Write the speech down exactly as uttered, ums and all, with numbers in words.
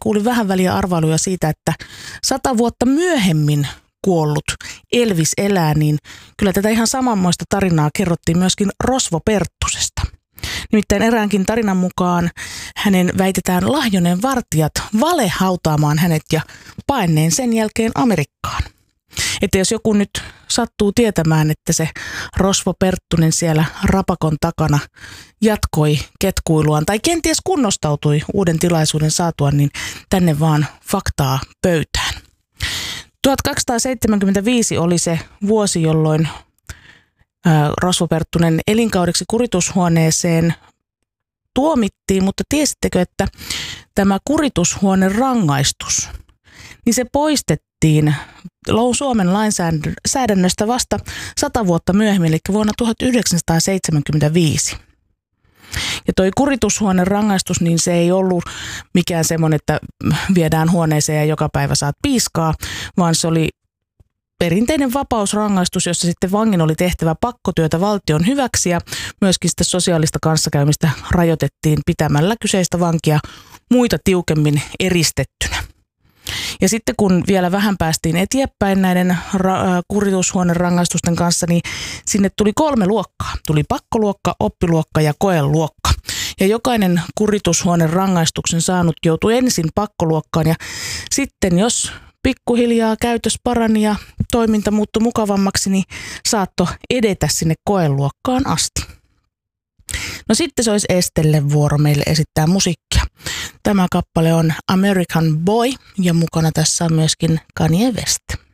kuulin vähän väliä arvailuja siitä, että sata vuotta myöhemmin kuollut Elvis elää, niin kyllä tätä ihan samanmoista tarinaa kerrottiin myöskin Rosvo Perttusesta. Nimittäin eräänkin tarinan mukaan hänen väitetään lahjoneen vartijat valehautaamaan hänet ja paenneen sen jälkeen Amerikkaan. Että jos joku nyt sattuu tietämään, että se Rosvo Perttunen siellä rapakon takana jatkoi ketkuiluaan tai kenties kunnostautui uuden tilaisuuden saatua, niin tänne vaan faktaa pöytään. tuhatkaksisataaseitsemänkymmentäviisi oli se vuosi, jolloin Rosvo Perttunen elinkaudeksi kuritushuoneeseen tuomittiin, mutta tiesittekö, että tämä kuritushuoneen rangaistus, niin se poistettiin Suomen lainsäädännöstä vasta sata vuotta myöhemmin, eli vuonna tuhatyhdeksänsataaseitsemänkymmentäviisi. Ja toi kuritushuoneen rangaistus, niin se ei ollut mikään semmoinen, että viedään huoneeseen ja joka päivä saat piiskaa, vaan se oli perinteinen vapausrangaistus, jossa sitten vangin oli tehtävä pakkotyötä valtion hyväksi ja myöskin sitä sosiaalista kanssakäymistä rajoitettiin pitämällä kyseistä vankia muita tiukemmin eristettynä. Ja sitten kun vielä vähän päästiin eteenpäin näiden ra- kuritushuoneen rangaistusten kanssa, niin sinne tuli kolme luokkaa. Tuli pakkoluokka, oppiluokka ja koeluokka. Ja jokainen kuritushuoneen rangaistuksen saanut joutui ensin pakkoluokkaan ja sitten jos pikkuhiljaa käytös parani ja toiminta muuttui mukavammaksi, niin saattoi edetä sinne koeluokkaan asti. No sitten se olisi Estelle vuoro meille esittää musiikkia. Tämä kappale on American Boy ja mukana tässä on myöskin Kanye West.